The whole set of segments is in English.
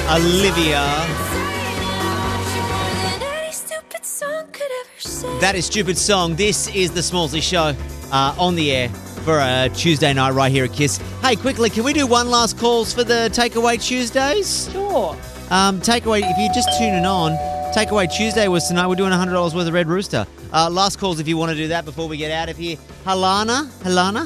Olivia. That is Stupid Song. This is the Smallsy Show on the air for a Tuesday night right here at Kiss. Hey, quickly, can we do one last calls for the Takeaway Tuesdays? Sure. Takeaway, if you're just tuning on, Takeaway Tuesday was tonight. We're doing $100 worth of Red Rooster. Last calls if you want to do that before we get out of here. Hello. Hello.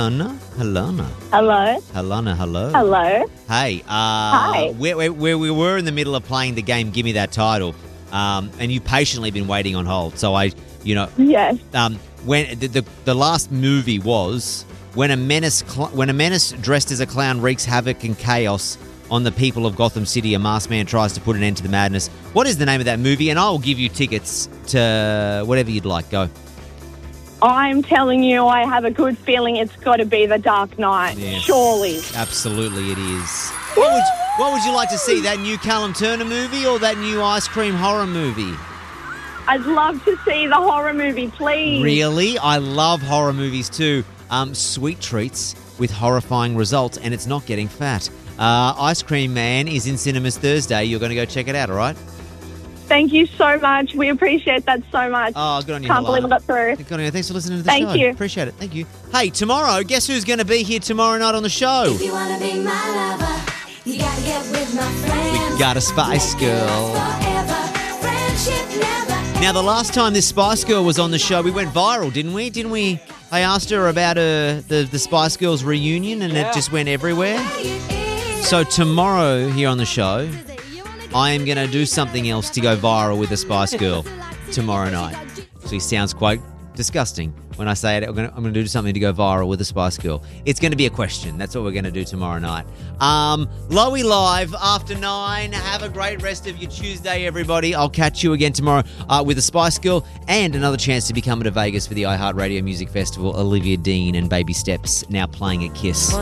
Hello. Hey. Hi. We were in the middle of playing the game Give Me That Title, and you've patiently been waiting on hold. So Yes. When the last movie was when a menace dressed as a clown wreaks havoc and chaos on the people of Gotham City, a masked man tries to put an end to the madness. What is the name of that movie? And I will give you tickets to whatever you'd like. Go. I'm telling you, I have a good feeling it's got to be The Dark Knight. Yes. Surely. Absolutely it is. What would you like to see? That new Callum Turner movie or that new ice cream horror movie? I'd love to see the horror movie, please. Really? I love horror movies too. Sweet treats with horrifying results, and it's not getting fat. Ice Cream Man is in cinemas Thursday. You're going to go check it out, all right? Thank you so much. We appreciate that so much. Oh, good on you, Can't believe I got through. Good on you. Thanks for listening to the show. Thank you. Appreciate it. Thank you. Hey, tomorrow, guess who's going to be here tomorrow night on the show? If you want to be my lover, you got to get with my friends. We got a Spice Girl. Now, the last time this Spice Girl was on the show, we went viral, didn't we? I asked her about the Spice Girls reunion, and it just went everywhere. So tomorrow here on the show, I am going to do something else to go viral with the Spice Girl tomorrow night. Actually, sounds quite disgusting when I say it. I'm going to do something to go viral with the Spice Girl. It's going to be a question. That's what we're going to do tomorrow night. Lowy Live after 9. Have a great rest of your Tuesday, everybody. I'll catch you again tomorrow with the Spice Girl and another chance to be coming to Vegas for the iHeartRadio Music Festival. Olivia Dean and Baby Steps now playing at Kiss.